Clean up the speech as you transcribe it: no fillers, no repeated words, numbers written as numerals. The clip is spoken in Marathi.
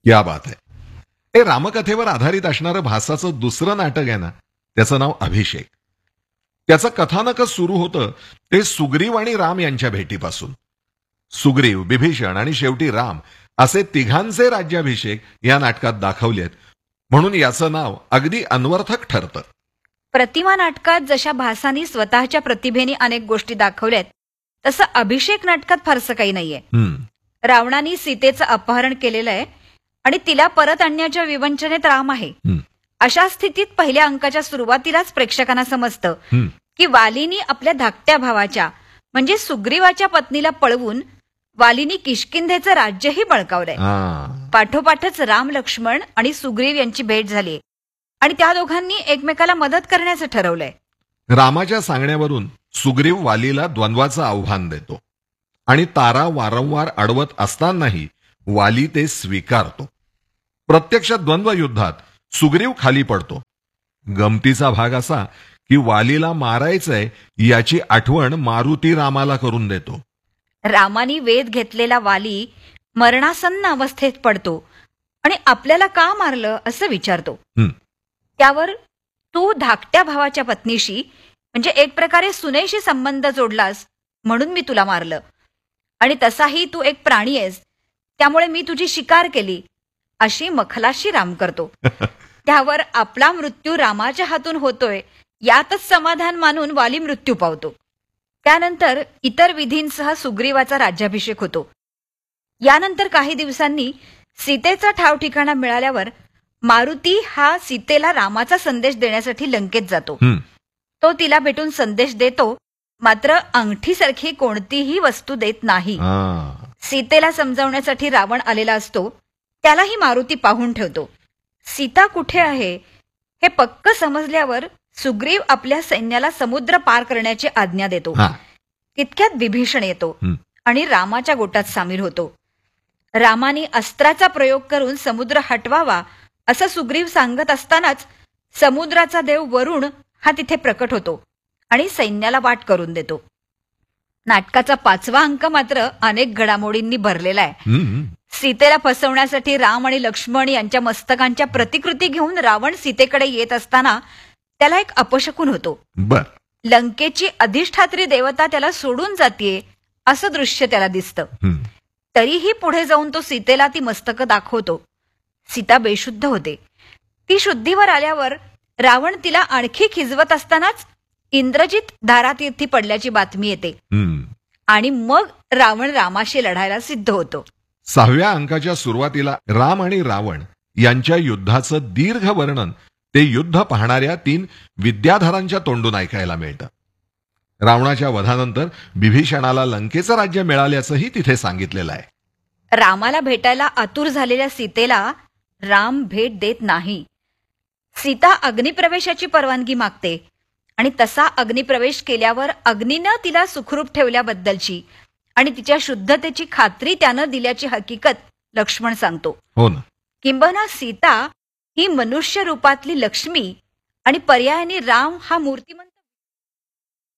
क्या बात आहे. हे रामकथेवर आधारित असणारं भासाचं दुसरं नाटक आहे ना, त्याचं नाव अभिषेक. त्याचं कथानकच सुरू होतं ते सुग्रीव आणि राम यांच्या भेटीपासून. सुग्रीव, विभीषण आणि शेवटी राम असे तिघांचे राज्याभिषेक या नाटकात दाखवलेत, म्हणून याचं नाव अगदी अन्वर्थक ठरतं. प्रतिमा नाटकात जशा भासानी स्वतःच्या प्रतिभेने अनेक गोष्टी दाखवल्यात, तसं अभिषेक नाटकात फारसं काही नाहीये. रावणाने सीतेचं अपहरण केलेलं आहे आणि तिला परत आणण्याच्या विवंचनेत राम आहे. अशा स्थितीत पहिल्या अंकाच्या सुरुवातीलाच प्रेक्षकांना समजतं की वालीनी आपल्या धाकट्या भावाच्या म्हणजे सुग्रीवाच्या पत्नीला पळवून वालीनी किष्किंधेचं राज्यही बळकावलंय. पाठोपाठच राम, लक्ष्मण आणि सुग्रीव यांची भेट झाली आणि त्या दोघांनी एकमेकाला मदत करण्याचं ठरवलंय. रामाच्या सांगण्यावरून सुग्रीव वालीला द्वंद्वाचं आव्हान देतो आणि तारा वारंवार अडवत असतानाही वाली ते स्वीकारतो. प्रत्यक्ष द्वंद्व युद्धात सुग्रीव खाली पडतो. गमतीचा भाग असा की वालीला मारायचंय याची आठवण मारुती रामाला करून देतो. रामानी वेध घेतलेला वाली मरणासन्न अवस्थेत पडतो आणि आपल्याला का मारलं असं विचारतो. त्यावर तू धाकट्या भावाच्या पत्नीशी म्हणजे एक प्रकारे सुनेशी संबंध जोडलास म्हणून मी तुला मारलं आणि तसाही तू एक प्राणी आहेस, त्यामुळे मी तुझी शिकार केली अशी मखलाशी राम करतो. त्यावर आपला मृत्यू रामाच्या हातून होतोय यातच समाधान मानून वाली मृत्यू पावतो. त्यानंतर इतर विधींसह सुग्रीवाचा राज्याभिषेक होतो. यानंतर काही दिवसांनी सीतेचा ठाव ठिकाणा मिळाल्यावर मारुती हा सीतेला रामाचा संदेश देण्यासाठी लंकेत जातो. तो तिला भेटून संदेश देतो, मात्र अंगठीसारखी कोणतीही वस्तू देत नाही. सीतेला समजावण्यासाठी रावण आलेला असतो, त्यालाही मारुती पाहून ठेवतो. सीता कुठे आहे हे पक्क समजल्यावर सुग्रीव आपल्या सैन्याला समुद्र पार करण्याची आज्ञा देतो. तितक्यात विभीषण येतो आणि रामाच्या गोटात सामील होतो. रामाने अस्त्राचा प्रयोग करून समुद्र हटवावा असं सुग्रीव सांगत असतानाच समुद्राचा देव वरुण हा तिथे प्रकट होतो आणि सैन्याला वाट करून देतो. नाटकाचा 5वा अंक मात्र अनेक घडामोडींनी भरलेला आहे. सीतेला फसवण्यासाठी राम आणि लक्ष्मण यांच्या मस्तकांच्या प्रतिकृती घेऊन रावण सीतेकडे येत असताना त्याला एक अपशकुन होतो. लंकेची अधिष्ठात्री देवता त्याला सोडून जातीये असं दृश्य त्याला दिसतं. तरीही पुढे जाऊन तो सीतेला ती मस्तकं दाखवतो. सीता बेशुद्ध होते. ती शुद्धीवर आल्यावर रावण तिला आणखी खिजवत असतानाच इंद्रजित धारातीर्थी पडल्याची बातमी येते आणि मग रावण रामाशी लढायला सिद्ध होतो. 6व्या अंकाच्या सुरुवातीला राम आणि रावण यांच्या युद्धाचं दीर्घ वर्णन ते युद्ध पाहणाऱ्या 3 विद्याधरांच्या तोंडून ऐकायला मिळतं. रावणाच्या वधानंतर विभीषणाला लंकेचं राज्य मिळाल्याचंही तिथे सांगितलेलं आहे. रामाला भेटायला आतुर झालेल्या सीतेला राम भेट देत नाही. सीता अग्निप्रवेशाची परवानगी मागते आणि तसा अग्निप्रवेश केल्यावर अग्नीनं तिला सुखरूप ठेवल्याबद्दलची आणि तिच्या शुद्धतेची खात्री त्यानं दिल्याची हकीकत लक्ष्मण सांगतो. हो ना. किंबहुना सीता ही मनुष्य रूपातली लक्ष्मी आणि पर्यायाने राम हा मूर्तिमंत